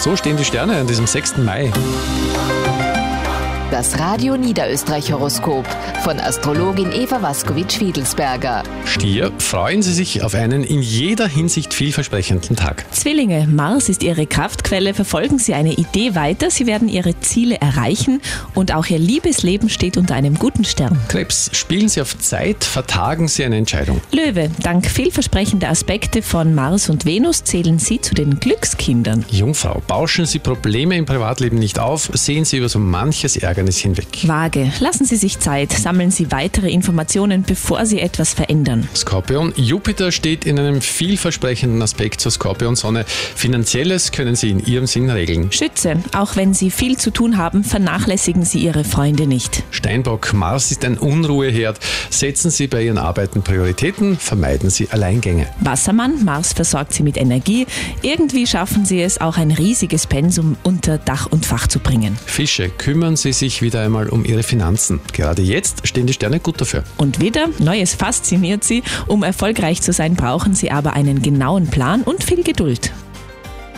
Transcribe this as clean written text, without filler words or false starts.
So stehen die Sterne an diesem 6. Mai. Das Radio Niederösterreich-Horoskop von Astrologin Eva Waskowitsch-Fiedelsberger. Stier, freuen Sie sich auf einen in jeder Hinsicht vielversprechenden Tag. Zwillinge, Mars ist Ihre Kraftquelle. Verfolgen Sie eine Idee weiter. Sie werden Ihre Ziele erreichen und auch Ihr Liebesleben steht unter einem guten Stern. Krebs, spielen Sie auf Zeit, vertagen Sie eine Entscheidung. Löwe, dank vielversprechender Aspekte von Mars und Venus zählen Sie zu den Glückskindern. Jungfrau, bauschen Sie Probleme im Privatleben nicht auf, sehen Sie über so manches Ärgernis hinweg. Waage, lassen Sie sich Zeit, sammeln Sie weitere Informationen, bevor Sie etwas verändern. Skorpion, Jupiter steht in einem vielversprechenden Aspekt zur Skorpionsonne. Finanzielles können Sie in Ihrem Sinn regeln. Schütze, auch wenn Sie viel zu tun haben, vernachlässigen Sie Ihre Freunde nicht. Steinbock, Mars ist ein Unruheherd. Setzen Sie bei Ihren Arbeiten Prioritäten, vermeiden Sie Alleingänge. Wassermann, Mars versorgt Sie mit Energie. Irgendwie schaffen Sie es, auch ein riesiges Pensum unter Dach und Fach zu bringen. Fische, kümmern Sie sich wieder einmal um Ihre Finanzen. Gerade jetzt stehen die Sterne gut dafür. Und wieder, Neues fasziniert Sie. Um erfolgreich zu sein, brauchen Sie aber einen genauen Plan und viel Geduld.